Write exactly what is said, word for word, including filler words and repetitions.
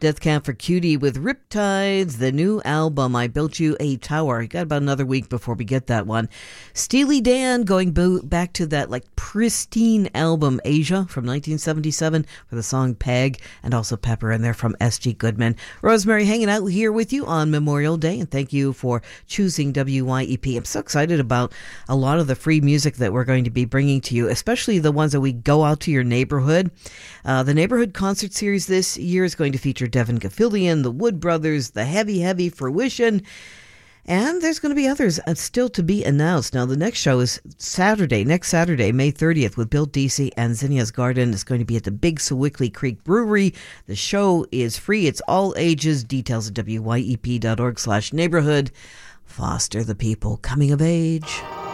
Death Camp for Cutie with Riptides, the new album, I Built You a Tower. You got about another week before we get that one. Steely Dan going bo- back to that like pristine album Asia from nineteen seventy-seven for the song Peg, and also Pepper in there from S G Goodman. Rosemary hanging out here with you on Memorial Day, and thank you for choosing W Y E P. I'm so excited about a lot of the free music that we're going to be bringing to you, especially the ones that we go out to your neighborhood. Uh, the Neighborhood Concert Series this year is going to feature Devin Gafillion, the Wood Brothers, the Heavy Heavy Fruition, and there's going to be others still to be announced. Now, the next show is Saturday, next Saturday, May thirtieth, with Bill Deasy and Zinnia's Garden. It's going to be at the Big Sewickley Creek Brewery. The show is free. It's all ages. Details at W Y E P dot org slash neighborhood. Foster the people coming of age.